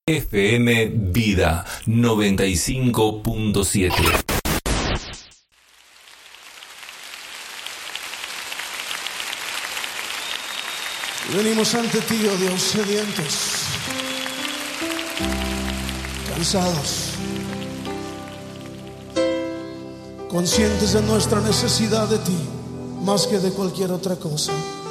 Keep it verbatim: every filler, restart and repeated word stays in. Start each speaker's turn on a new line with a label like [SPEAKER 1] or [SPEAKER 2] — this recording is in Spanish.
[SPEAKER 1] F M Vida noventa y cinco punto siete.
[SPEAKER 2] Venimos ante ti, oh Dios, sedientos, cansados, conscientes de nuestra necesidad de ti, más que de cualquier otra cosa.